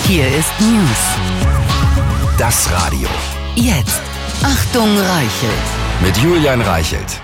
Hier ist News. Das Radio. Jetzt. Achtung, Reichelt. Mit Julian Reichelt.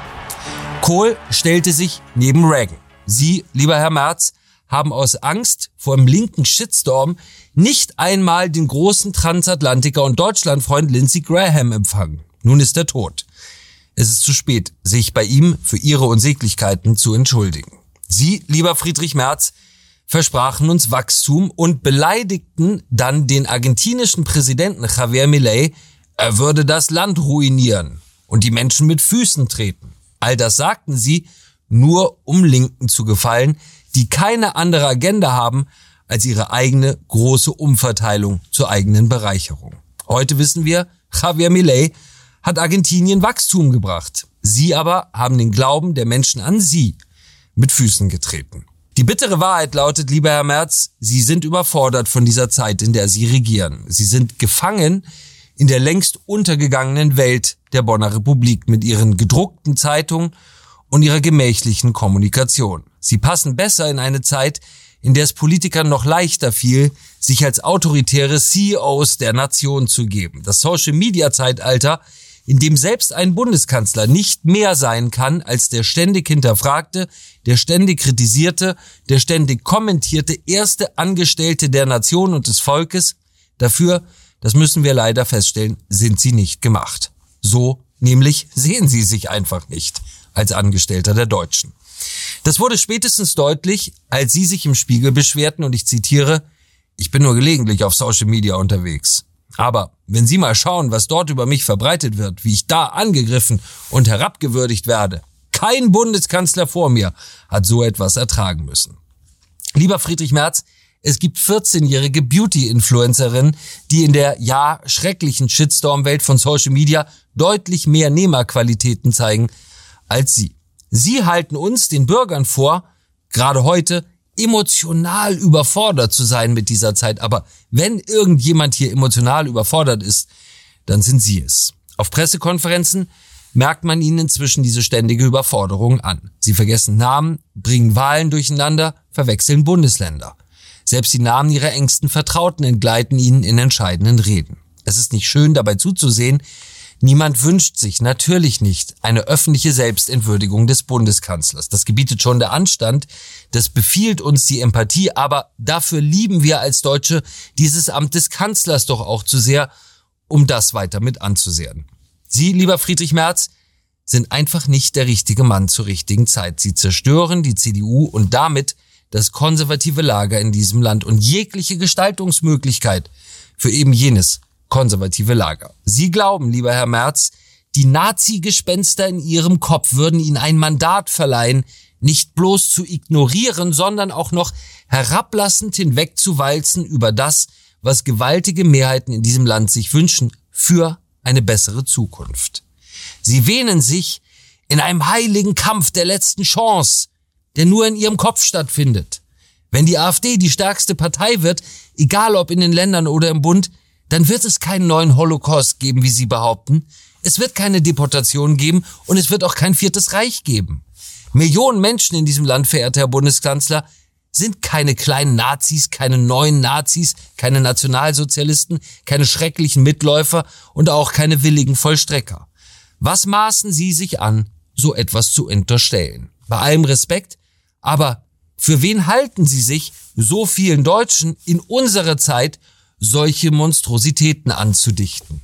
Kohl stellte sich neben Reagan. Sie, lieber Herr Merz, haben aus Angst vor dem linken Shitstorm nicht einmal den großen Transatlantiker und Deutschlandfreund Lindsey Graham empfangen. Nun ist er tot. Es ist zu spät, sich bei ihm für ihre Unsäglichkeiten zu entschuldigen. Sie, lieber Friedrich Merz, versprachen uns Wachstum und beleidigten dann den argentinischen Präsidenten Javier Milei, er würde das Land ruinieren und die Menschen mit Füßen treten. All das sagten sie, nur um Linken zu gefallen, die keine andere Agenda haben als ihre eigene große Umverteilung zur eigenen Bereicherung. Heute wissen wir, Javier Milei hat Argentinien Wachstum gebracht. Sie aber haben den Glauben der Menschen an sie mit Füßen getreten. Die bittere Wahrheit lautet, lieber Herr Merz, Sie sind überfordert von dieser Zeit, in der Sie regieren. Sie sind gefangen in der längst untergegangenen Welt der Bonner Republik mit ihren gedruckten Zeitungen und ihrer gemächlichen Kommunikation. Sie passen besser in eine Zeit, in der es Politikern noch leichter fiel, sich als autoritäre CEOs der Nation zu geben. Das Social-Media-Zeitalter, in dem selbst ein Bundeskanzler nicht mehr sein kann als der ständig hinterfragte, der ständig kritisierte, der ständig kommentierte erste Angestellte der Nation und des Volkes. Dafür, das müssen wir leider feststellen, sind sie nicht gemacht. So nämlich sehen sie sich einfach nicht als Angestellter der Deutschen. Das wurde spätestens deutlich, als sie sich im Spiegel beschwerten und ich zitiere, ich bin nur gelegentlich auf Social Media unterwegs. Aber wenn Sie mal schauen, was dort über mich verbreitet wird, wie ich da angegriffen und herabgewürdigt werde, kein Bundeskanzler vor mir hat so etwas ertragen müssen. Lieber Friedrich Merz, es gibt 14-jährige Beauty-Influencerinnen, die in der schrecklichen Shitstorm-Welt von Social Media deutlich mehr Nehmerqualitäten zeigen als Sie. Sie halten uns, den Bürgern, vor, gerade heute, emotional überfordert zu sein mit dieser Zeit. Aber wenn irgendjemand hier emotional überfordert ist, dann sind Sie es. Auf Pressekonferenzen merkt man Ihnen inzwischen diese ständige Überforderung an. Sie vergessen Namen, bringen Wahlen durcheinander, verwechseln Bundesländer. Selbst die Namen Ihrer engsten Vertrauten entgleiten Ihnen in entscheidenden Reden. Es ist nicht schön, dabei zuzusehen. Niemand wünscht sich, natürlich nicht, eine öffentliche Selbstentwürdigung des Bundeskanzlers. Das gebietet schon der Anstand, das befiehlt uns die Empathie, aber dafür lieben wir als Deutsche dieses Amt des Kanzlers doch auch zu sehr, um das weiter mit anzusehen. Sie, lieber Friedrich Merz, sind einfach nicht der richtige Mann zur richtigen Zeit. Sie zerstören die CDU und damit das konservative Lager in diesem Land und jegliche Gestaltungsmöglichkeit für eben jenes konservative Lager. Sie glauben, lieber Herr Merz, die Nazi-Gespenster in Ihrem Kopf würden Ihnen ein Mandat verleihen, nicht bloß zu ignorieren, sondern auch noch herablassend hinwegzuwalzen über das, was gewaltige Mehrheiten in diesem Land sich wünschen, für eine bessere Zukunft. Sie wähnen sich in einem heiligen Kampf der letzten Chance, der nur in Ihrem Kopf stattfindet. Wenn die AfD die stärkste Partei wird, egal ob in den Ländern oder im Bund, dann wird es keinen neuen Holocaust geben, wie Sie behaupten. Es wird keine Deportation geben und es wird auch kein viertes Reich geben. Millionen Menschen in diesem Land, verehrter Herr Bundeskanzler, sind keine kleinen Nazis, keine neuen Nazis, keine Nationalsozialisten, keine schrecklichen Mitläufer und auch keine willigen Vollstrecker. Was maßen Sie sich an, so etwas zu unterstellen? Bei allem Respekt, aber für wen halten Sie sich, so vielen Deutschen in unserer Zeit solche Monstrositäten anzudichten?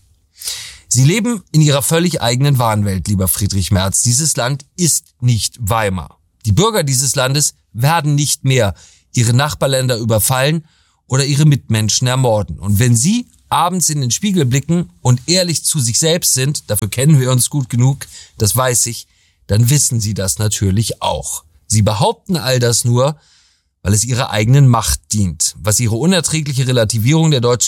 Sie leben in Ihrer völlig eigenen Wahnwelt, lieber Friedrich Merz. Dieses Land ist nicht Weimar. Die Bürger dieses Landes werden nicht mehr ihre Nachbarländer überfallen oder ihre Mitmenschen ermorden. Und wenn Sie abends in den Spiegel blicken und ehrlich zu sich selbst sind, dafür kennen wir uns gut genug, das weiß ich, dann wissen Sie das natürlich auch. Sie behaupten all das nur, weil es ihrer eigenen Macht dient, was ihre unerträgliche Relativierung der deutschen